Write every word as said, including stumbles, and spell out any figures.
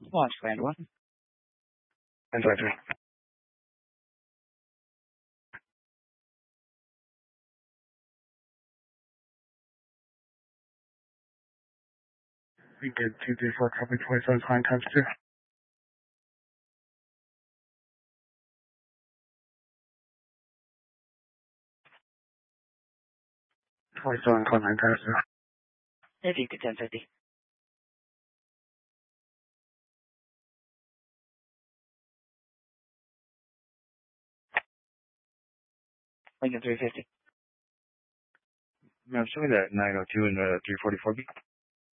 Launch Command one. And Roger. We get two three four, copy twenty-seven, client times two. twenty-seven, call nine times two. If you could ten fifty. Lincoln three fifty. No, show me that nine oh two and uh, three forty-four B.